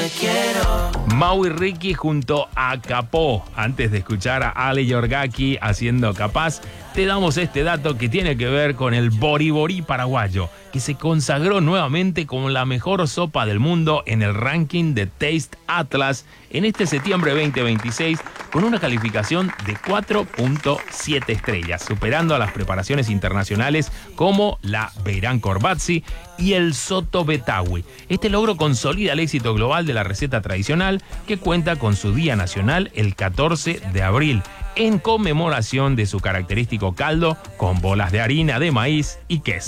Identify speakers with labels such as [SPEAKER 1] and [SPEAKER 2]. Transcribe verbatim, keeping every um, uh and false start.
[SPEAKER 1] te quiero.
[SPEAKER 2] Mau y Ricky junto a Capó. Antes de escuchar a Ale Yorgaki haciendo Capaz, te damos este dato que tiene que ver con el boriborí paraguayo, que se consagró nuevamente como la mejor sopa del mundo en el ranking de Taste Atlas en este septiembre veinte veintiséis, con una calificación de cuatro punto siete estrellas, superando a las preparaciones internacionales como la Beirán Corbazzi y el Soto Betawi. Este logro consolida el éxito global de la receta tradicional, que cuenta con su Día Nacional el catorce de abril, en conmemoración de su característico caldo con bolas de harina de maíz y queso.